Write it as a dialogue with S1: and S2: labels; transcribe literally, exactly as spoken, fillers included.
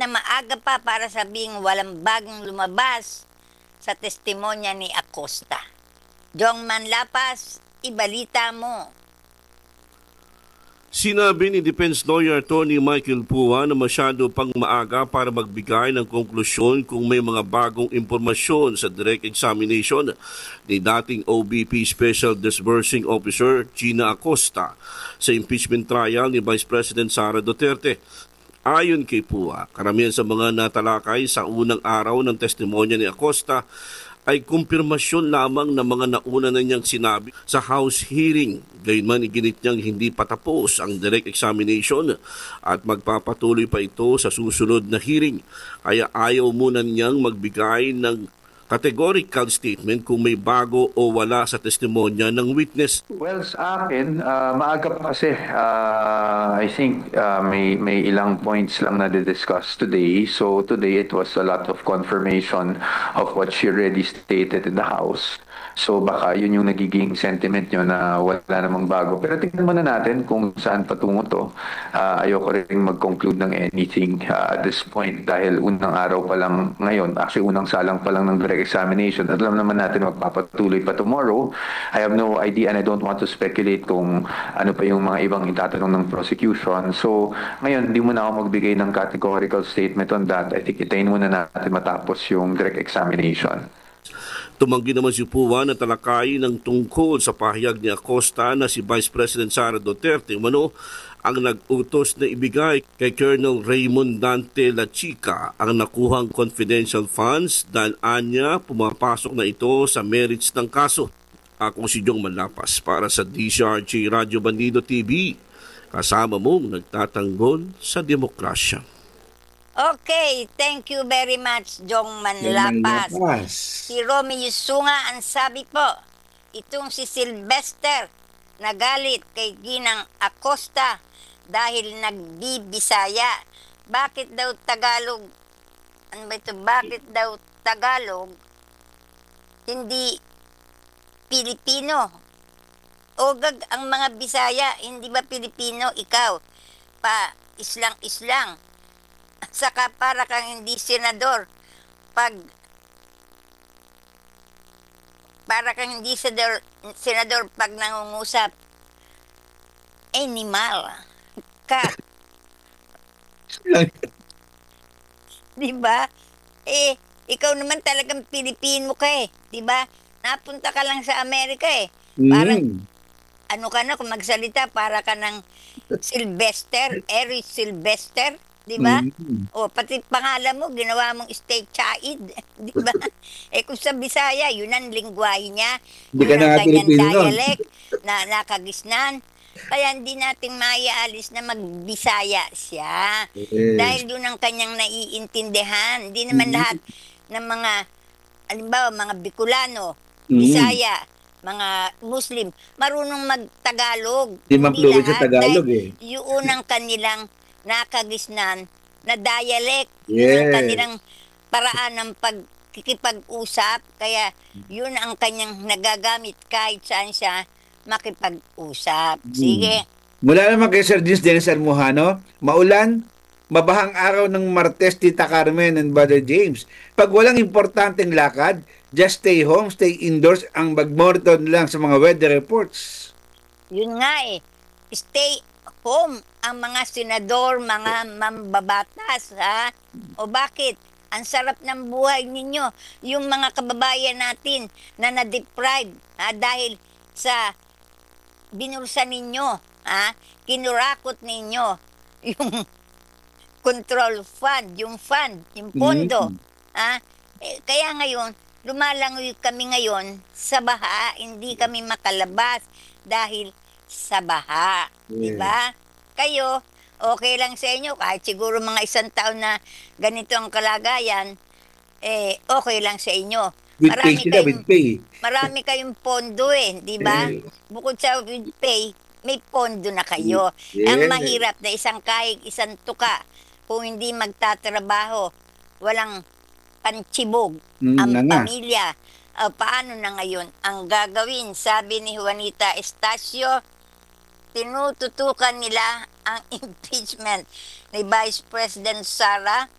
S1: maaga pa para sabing walang bagong lumabas sa testimonya ni Acosta. Jong Manlapas, ibalita mo.
S2: Sinabi ni Defense Lawyer Tony Michael Pua na masyado pang maaga para magbigay ng konklusyon kung may mga bagong impormasyon sa direct examination ni dating O B P Special Disbursing Officer Gina Acosta sa impeachment trial ni Vice President Sara Duterte. Ayon kay Pua, karamihan sa mga natalakay sa unang araw ng testimonya ni Acosta ay kumpirmasyon lamang ng mga nauna na niyang sinabi sa House hearing. Gayunman, iginit niyang hindi patapos ang direct examination at magpapatuloy pa ito sa susunod na hearing. Kaya ayaw muna niyang magbigay ng categorical statement kung may bago o wala sa testimonya ng witness.
S3: Well, sa akin, uh, maaga pa kasi. Uh, I think uh, may, may ilang points lang na discuss today. So today it was a lot of confirmation of what she already stated in the House. So baka yun yung nagiging sentiment nyo na wala namang bago. Pero tingnan muna natin kung saan patungo to. Uh, ayoko rin mag-conclude ng anything uh, at this point dahil unang araw pa lang ngayon, actually unang salang pa lang ng direct examination. At alam naman natin magpapatuloy pa tomorrow. I have no idea and I don't want to speculate kung ano pa yung mga ibang itatanong ng prosecution. So ngayon, hindi muna ako magbigay ng categorical statement on that. I think itayin muna natin matapos yung direct examination.
S2: Tumanggi naman si Pua na talakayin ng tungkol sa pahayag ni Acosta na si Vice President Sara Duterte umano ang nag-utos na ibigay kay Colonel Raymond Dante La Chica ang nakuhang confidential funds dahil anya pumapasok na ito sa merits ng kaso. Ako si Jong Manlapas para sa D C R J Radio Bandido T V, kasama mong nagtatanggol sa demokrasya.
S1: Okay, thank you very much, Jong Manlapas. Si Romeo Sunga ang sabi po, itong si Sylvester nagalit kay Ginang Acosta dahil nagbibisaya. Bakit daw Tagalog, ano ba ito, bakit daw Tagalog, hindi Pilipino? O gag, ang mga Bisaya, hindi ba Pilipino? Ikaw, pa islang-islang. Saka para kang hindi senador pag para kang hindi senador, senador pag nangungusap animal ka. Di ba? Eh, ikaw naman talagang Pilipino ka eh. Di ba? Napunta ka lang sa Amerika eh. Parang, mm. ano ka na, kung magsalita, para ka ng Sylvester, Eric Sylvester. Di ba? Mm-hmm. O pati pangalan mo, ginawa mong steak chaid. Di ba? Eh kung sa Bisaya, yun ang lingwahe niya.
S4: Hindi ka na
S1: kanyang dialect na nakagisnan. Kaya hindi natin maiaalis na magbisaya siya. Yes. Dahil yun ang kanyang naiintindihan. Hindi naman mm-hmm. lahat ng mga, alimbawa, mga Bicolano, mm-hmm. Bisaya, mga Muslim, marunong mag-Tagalog.
S4: Hindi mag-fluent sa Tagalog eh.
S1: Yung unang kanilang nakagisnan na dialect,
S4: yes.
S1: yung kanilang paraan ng pagkikipag-usap, kaya yun ang kanyang nagagamit kahit saan siya makipag-usap. Sige.
S4: Hmm. Mula naman kay Sir Jens Dennis Almohano, maulan, mabahang araw ng Martes, Tita Carmen and Brother James. Pag walang importanteng lakad, just stay home, stay indoors, ang mag-monitor lang sa mga weather reports.
S1: Yun nga eh. Stay home ang mga senador, mga mambabatas, ha? O bakit? Ang sarap ng buhay ninyo. Yung mga kababayan natin na na-deprive, ha? Dahil sa binulsa ninyo, ha? Kinurakot ninyo yung control fund, yung fund, yung pondo, mm-hmm. ha? Eh, kaya ngayon, lumalangoy kami ngayon sa baha, hindi kami makalabas dahil sa baha, yeah. Di ba? Kayo, okay lang sa inyo, kahit siguro mga isang taon na ganito ang kalagayan, eh, okay lang sa inyo.
S4: With
S1: marami
S4: pay sila, with pay.
S1: Marami kayong pondo eh, di ba? Yeah. Bukod sa with pay, may pondo na kayo. Yeah. Ang mahirap na isang kahig, isang tuka, kung hindi magtatrabaho, walang panchibog mm, ang pamilya. Uh, paano na ngayon ang gagawin? Sabi ni Juanita Estacio, tinututukan nila ang impeachment ni Vice President Sara